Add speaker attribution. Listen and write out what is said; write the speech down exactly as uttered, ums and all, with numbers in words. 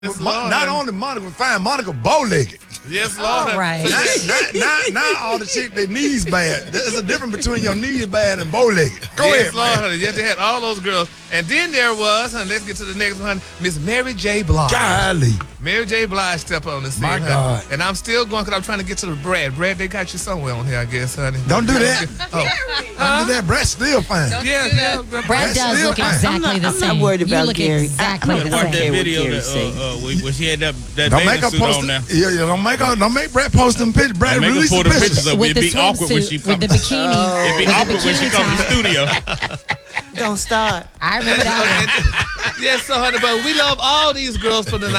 Speaker 1: Yes,
Speaker 2: Mo-
Speaker 1: Lord.
Speaker 2: not only Monica was fine, Monica bow-legged.
Speaker 1: Yes, Lord.
Speaker 3: All right.
Speaker 2: Now, now, now, now all the chicks, their knees bad. There's a difference between your knees bad and bow-legged. Go
Speaker 1: yes,
Speaker 2: ahead,
Speaker 1: Lord,
Speaker 2: man.
Speaker 1: honey. Yes, they had all those girls. And then there was, honey, let's get to the next one, Miss Mary J. Blige.
Speaker 2: Golly.
Speaker 1: Mary J. Blige stepped on the scene,
Speaker 2: My
Speaker 1: honey.
Speaker 2: God.
Speaker 1: And I'm still going because I'm trying to get to the Brad. Brad, they got you somewhere on here, I guess, honey.
Speaker 2: Don't do that.
Speaker 1: Oh.
Speaker 2: Don't do that. Brett's still fine.
Speaker 1: Yeah, yeah.
Speaker 3: Brad
Speaker 2: That's
Speaker 3: does
Speaker 2: still
Speaker 3: look
Speaker 2: fine.
Speaker 3: exactly
Speaker 4: I'm not-
Speaker 3: the
Speaker 4: I'm
Speaker 3: same.
Speaker 4: not worried about
Speaker 3: you look
Speaker 4: Gary.
Speaker 3: exactly
Speaker 4: I-
Speaker 3: the
Speaker 4: I'm
Speaker 5: I watched
Speaker 4: Okay,
Speaker 3: same.
Speaker 5: that
Speaker 4: what
Speaker 5: video
Speaker 4: Gary
Speaker 5: that,
Speaker 4: say.
Speaker 5: uh, uh, when when she had that, that
Speaker 2: Don't make
Speaker 5: bathing
Speaker 2: her
Speaker 5: suit
Speaker 2: post
Speaker 5: on now.
Speaker 2: it. Yeah, yeah, don't make her, don't make Brett post them pictures. Brett
Speaker 5: Don't make her
Speaker 2: release
Speaker 5: pull
Speaker 2: the
Speaker 5: the
Speaker 2: pictures.
Speaker 5: pictures up.
Speaker 3: With
Speaker 5: It'd
Speaker 3: the
Speaker 5: be awkward when she
Speaker 3: swimsuit, with
Speaker 5: come.
Speaker 3: the bikini.
Speaker 5: It'd be
Speaker 3: with the
Speaker 5: awkward when she
Speaker 3: bikini
Speaker 5: come to the
Speaker 3: top.
Speaker 5: studio.
Speaker 4: Don't start.
Speaker 3: I remember that one.
Speaker 1: Yes, so honey, but we love all these girls from the